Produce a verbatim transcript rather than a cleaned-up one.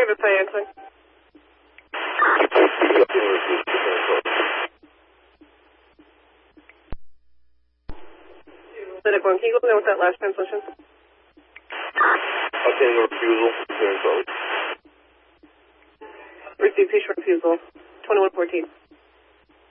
Travis, hi, answering. Clinic one, can you go there with that last transmission? Obtaining a refusal. Receive patient refusal. twenty-one fourteen.